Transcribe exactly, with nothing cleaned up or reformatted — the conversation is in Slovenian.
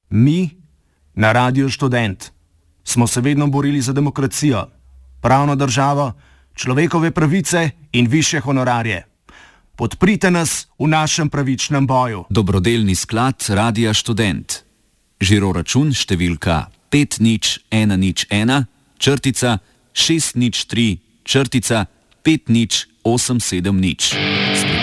Mi, na Radiu Študent, smo se vedno borili za demokracijo, pravno državo, človekove pravice in višje honorarje. Podprite nas v našem pravičnem boju. Dobrodelni sklad Radia Študent. Žiro račun številka pet nič ena nič ena, črtica šest nič tri, črtica pet nič osem sedem nič.